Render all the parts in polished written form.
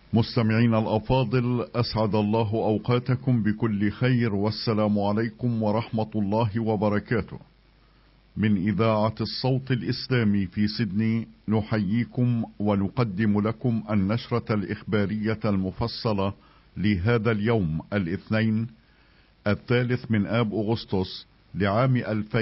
مستمعين الأفاضل، أسعد الله أوقاتكم بكل خير، والسلام عليكم ورحمة الله وبركاته. من إذاعة الصوت الإسلامي في سيدني نحييكم ونقدم لكم النشرة الإخبارية المفصلة لهذا اليوم الاثنين 3 أغسطس لعام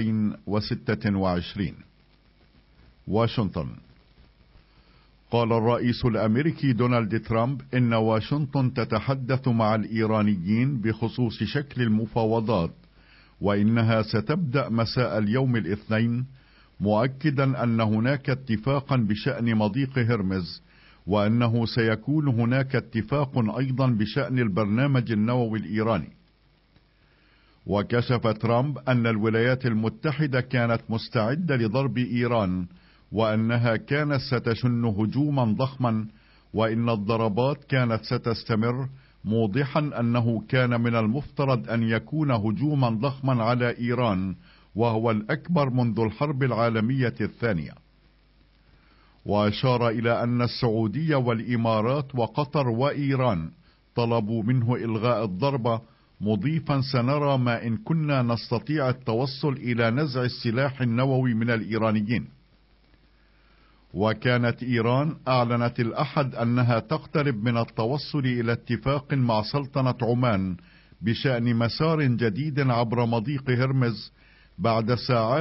2026. واشنطن. قال الرئيس الأمريكي دونالد ترامب إن واشنطن تتحدث مع الإيرانيين بخصوص شكل المفاوضات، وإنها ستبدأ مساء اليوم الاثنين، مؤكدا أن هناك اتفاقا بشأن مضيق هرمز، وأنه سيكون هناك اتفاق أيضا بشأن البرنامج النووي الإيراني. وكشف ترامب أن الولايات المتحدة كانت مستعدة لضرب إيران، وأنها كانت ستشن هجوما ضخما، وإن الضربات كانت ستستمر، موضحا أنه كان من المفترض أن يكون هجوما ضخما على إيران، وهو الأكبر منذ الحرب العالمية الثانية. وأشار إلى أن السعودية والإمارات وقطر وإيران طلبوا منه إلغاء الضربة، مضيفا: سنرى ما إن كنا نستطيع التوصل إلى نزع السلاح النووي من الإيرانيين. وكانت إيران أعلنت الأحد أنها تقترب من التوصل إلى اتفاق مع سلطنة عمان بشأن مسار جديد عبر مضيق هرمز بعد ساعات